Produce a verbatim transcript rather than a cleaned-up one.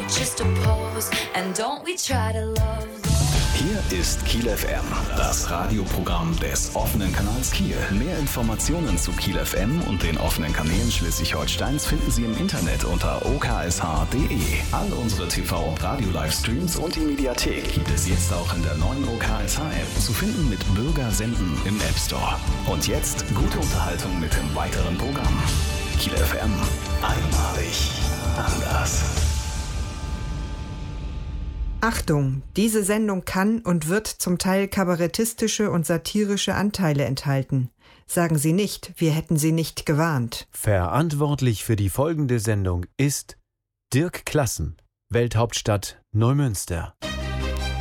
just a pose, and don't we try to love. Hier ist Kiel F M, das Radioprogramm des offenen Kanals Kiel. Mehr Informationen zu Kiel F M und den offenen Kanälen Schleswig-Holsteins finden Sie im Internet unter o k s h punkt d e. All unsere T V- und Radio-Livestreams und die Mediathek gibt es jetzt auch in der neuen O K S H-App. Zu finden mit Bürger senden im App Store. Und jetzt gute Unterhaltung mit dem weiteren Programm. Kiel F M, einmalig anders. Achtung, diese Sendung kann und wird zum Teil kabarettistische und satirische Anteile enthalten. Sagen Sie nicht, wir hätten Sie nicht gewarnt. Verantwortlich für die folgende Sendung ist Dirk Klassen, Welthauptstadt Neumünster.